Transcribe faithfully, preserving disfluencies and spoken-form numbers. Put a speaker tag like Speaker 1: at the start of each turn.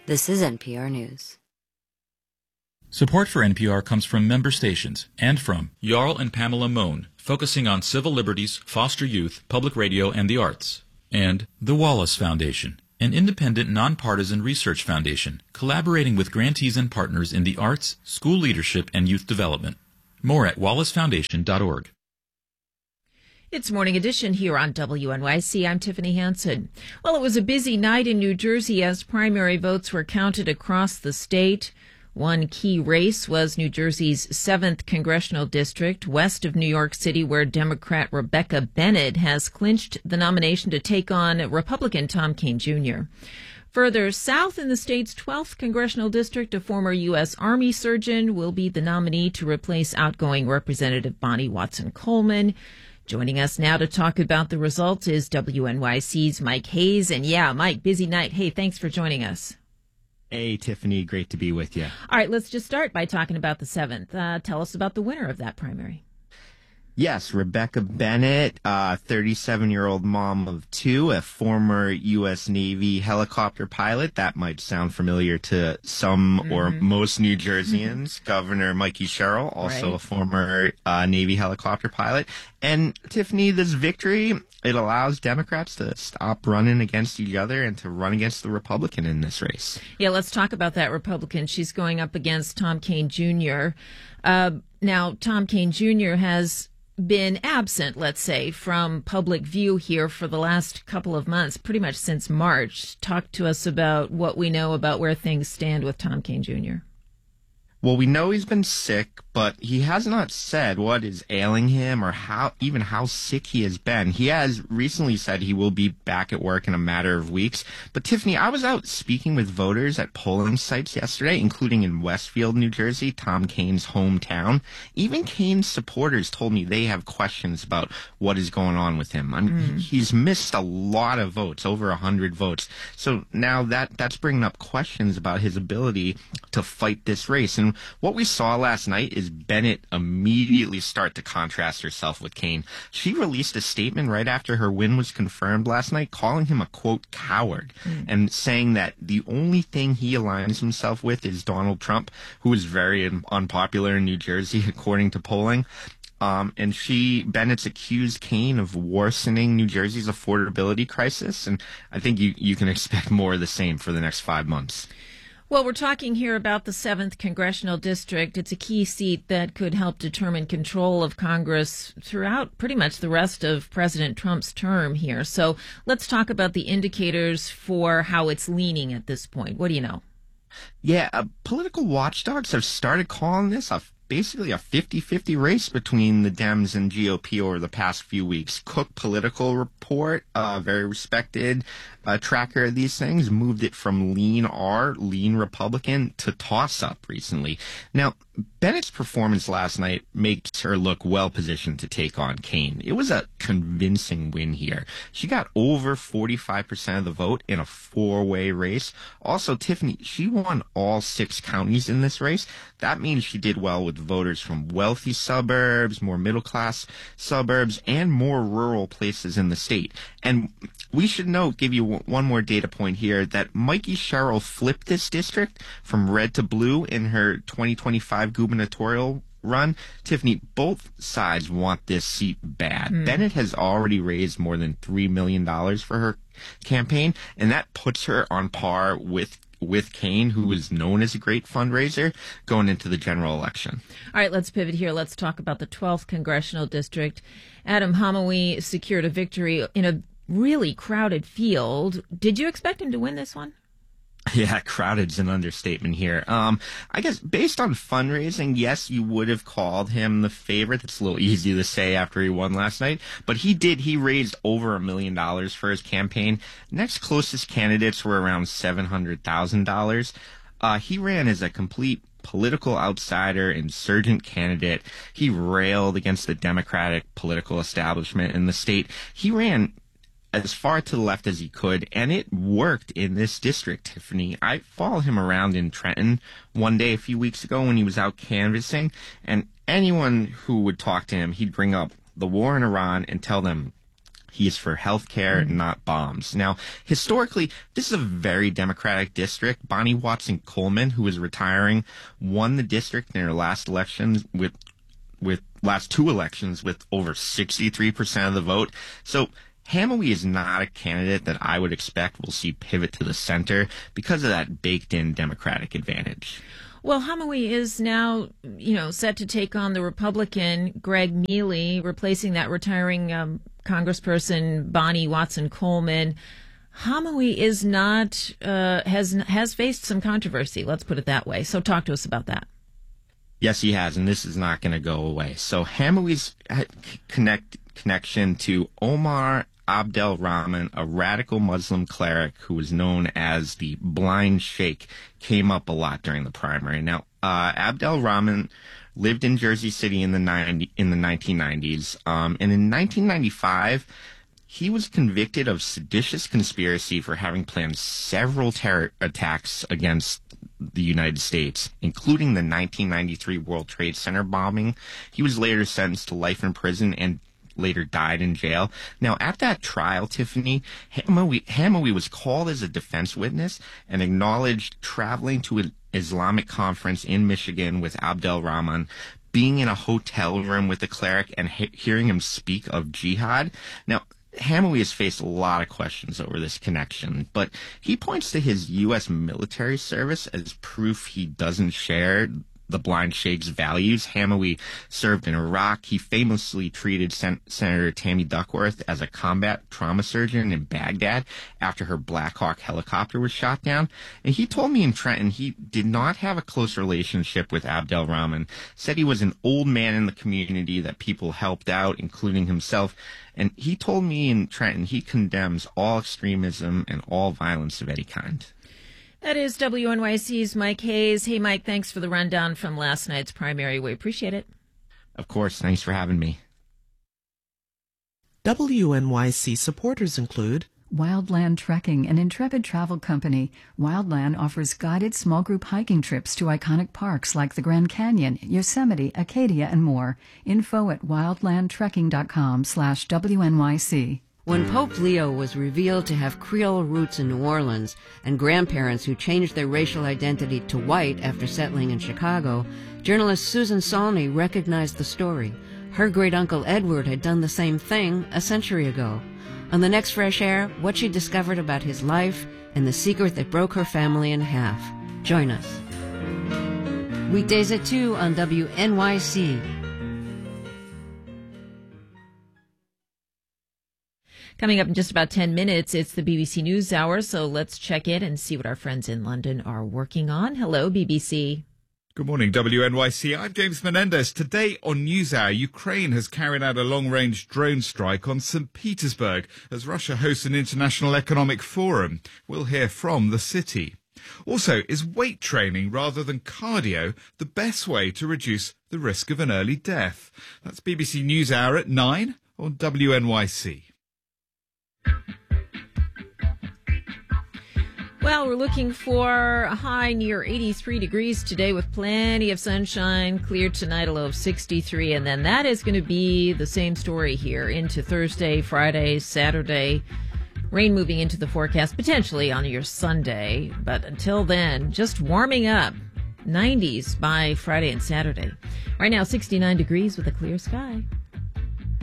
Speaker 1: This is N P R News.
Speaker 2: Support for N P R comes from member stations and from Jarl and Pamela Mohn, focusing on civil liberties, foster youth, public radio, and the arts. And the Wallace Foundation, an independent, nonpartisan research foundation collaborating with grantees and partners in the arts, school leadership, and youth development. More at wallace foundation dot org.
Speaker 3: It's Morning Edition here on W N Y C. I'm Tiffany Hansen. Well, it was a busy night in New Jersey as primary votes were counted across the state. One key race was New Jersey's seventh Congressional District, west of New York City, where Democrat Rebecca Bennett has clinched the nomination to take on Republican Tom Kean Junior Further south in the state's twelfth Congressional District, a former U S. Army surgeon will be the nominee to replace outgoing Representative Bonnie Watson-Coleman. Joining us now to talk about the results is W N Y C's Mike Hayes. And yeah, Mike, busy night. Hey, thanks for joining us.
Speaker 4: Hey, Tiffany, great to be with you.
Speaker 3: All right, let's just start by talking about the seventh. Uh, tell us about the winner of that primary.
Speaker 4: Yes, Rebecca Bennett, uh, thirty-seven-year-old mom of two, a former U S. Navy helicopter pilot. That might sound familiar to some mm-hmm. or most New Jerseyans. Mm-hmm. Governor Mikey Sherrill, also right. a former uh, Navy helicopter pilot. And, Tiffany, this victory, it allows Democrats to stop running against each other and to run against the Republican in this race.
Speaker 3: Yeah, let's talk about that Republican. She's going up against Tom Kean Junior Uh, now, Tom Kean Junior has been absent, let's say, from public view here for the last couple of months, pretty much since March. Talk to us about what we know about where things stand with Tom Kean Junior
Speaker 4: Well, we know he's been sick, but he has not said what is ailing him or how even how sick he has been. He has recently said he will be back at work in a matter of weeks. But, Tiffany, I was out speaking with voters at polling sites yesterday, including in Westfield, New Jersey, Tom Kean's hometown. Even Kean's supporters told me they have questions about what is going on with him. I mean, mm. He's missed a lot of votes, over one hundred votes. So now that that's bringing up questions about his ability to fight this race. And what we saw last night is Bennett immediately start to contrast herself with Kean. She released a statement right after her win was confirmed last night, calling him a, quote, coward, mm. and saying that the only thing he aligns himself with is Donald Trump, who is very un- unpopular in New Jersey, according to polling. Um, and she, Bennett's accused Kean of worsening New Jersey's affordability crisis, and I think you, you can expect more of the same for the next five months.
Speaker 3: Well, we're talking here about the seventh Congressional District. It's a key seat that could help determine control of Congress throughout pretty much the rest of President Trump's term here. So let's talk about the indicators for how it's leaning at this point. What do you know?
Speaker 4: Yeah, uh, political watchdogs have started calling this a basically a fifty-fifty race between the Dems and G O P over the past few weeks. Cook Political Report, a uh, very respected uh, tracker of these things, moved it from lean R, lean Republican, to toss-up recently. Now, Bennett's performance last night makes her look well-positioned to take on Kean. It was a convincing win here. She got over forty-five percent of the vote in a four-way race. Also, Tiffany, she won all six counties in this race. That means she did well with voters from wealthy suburbs, more middle-class suburbs, and more rural places in the state. And we should note, give you one more data point here, that Mikey Sherrill flipped this district from red to blue in her twenty twenty-five gubernatorial run. Tiffany, both sides want this seat bad. Mm. Bennett has already raised more than three million dollars for her campaign, and that puts her on par with with Kean, who is known as a great fundraiser, going into the general election.
Speaker 3: All right, let's pivot here. Let's talk about the twelfth Congressional District. Adam Homowy secured a victory in a really crowded field. Did you expect him to win this one?
Speaker 4: Yeah, crowded's an understatement here. Um, I guess based on fundraising, yes, you would have called him the favorite. It's a little easy to say after he won last night, but he did. He raised over a million dollars for his campaign. Next closest candidates were around seven hundred thousand dollars. Uh, he ran as a complete political outsider, insurgent candidate. He railed against the Democratic political establishment in the state. He ran as far to the left as he could, and it worked in this district, Tiffany. I followed him around in Trenton one day a few weeks ago when he was out canvassing, and anyone who would talk to him, he'd bring up the war in Iran and tell them He is for health care, mm-hmm. not bombs. Now, historically, this is a very Democratic district. Bonnie Watson Coleman, who is retiring, won the district in her last elections with with last two elections with over sixty-three percent of the vote. So Hamawee is not a candidate that I would expect will see pivot to the center because of that baked-in Democratic advantage.
Speaker 3: Well, Hamawee is now, you know, set to take on the Republican Greg Mealy, replacing that retiring um, Congressperson Bonnie Watson Coleman. Hamawee is not uh, has has faced some controversy. Let's put it that way. So, talk to us about that.
Speaker 4: Yes, he has, and this is not going to go away. So, Hamawee's connect connection to Omar Abdel Rahman, a radical Muslim cleric who was known as the Blind Sheikh, came up a lot during the primary. Now, uh, Abdel Rahman lived in Jersey City in the ninety, in the nineteen nineties, um, and in nineteen ninety-five, he was convicted of seditious conspiracy for having planned several terror attacks against the United States, including the nineteen ninety-three World Trade Center bombing. He was later sentenced to life in prison and later died in jail. Now, at that trial, Tiffany, Hamawee, Hamawee was called as a defense witness and acknowledged traveling to an Islamic conference in Michigan with Abdel Rahman, being in a hotel room with the cleric and he- hearing him speak of jihad. Now, Hamawee has faced a lot of questions over this connection, but he points to his U S military service as proof he doesn't share the Blind Sheikh's values. Hamawee served in Iraq. He famously treated Sen- Senator Tammy Duckworth as a combat trauma surgeon in Baghdad after her Black Hawk helicopter was shot down. And he told me in Trenton he did not have a close relationship with Abdel Rahman, said he was an old man in the community that people helped out, including himself. And he told me in Trenton he condemns all extremism and all violence of any kind.
Speaker 3: That is W N Y C's Mike Hayes. Hey, Mike, thanks for the rundown from last night's primary. We appreciate it.
Speaker 4: Of course. Thanks for having me.
Speaker 1: W N Y C supporters include
Speaker 5: Wildland Trekking, an intrepid travel company. Wildland offers guided small group hiking trips to iconic parks like the Grand Canyon, Yosemite, Acadia, and more. Info at wildlandtrekking.com slash WNYC.
Speaker 6: When Pope Leo was revealed to have Creole roots in New Orleans and grandparents who changed their racial identity to white after settling in Chicago, journalist Susan Saulney recognized the story. Her great-uncle Edward had done the same thing a century ago. On the next Fresh Air, what she discovered about his life and the secret that broke her family in half. Join us. Weekdays at two on W N Y C.
Speaker 3: Coming up in just about ten minutes, it's the B B C News Hour, so let's check in and see what our friends in London are working on. Hello, B B C.
Speaker 7: Good morning, W N Y C. I'm James Menendez. Today on NewsHour, Ukraine has carried out a long-range drone strike on Saint Petersburg as Russia hosts an international economic forum. We'll hear from the city. Also, is weight training rather than cardio the best way to reduce the risk of an early death? That's B B C NewsHour at nine on W N Y C.
Speaker 3: Well, we're looking for a high near eighty-three degrees today with plenty of sunshine. Clear tonight, a low of sixty-three. And then that is going to be the same story here into Thursday, Friday, Saturday. Rain moving into the forecast potentially on your Sunday. But until then, just warming up. nineties by Friday and Saturday. Right now, sixty-nine degrees with a clear sky.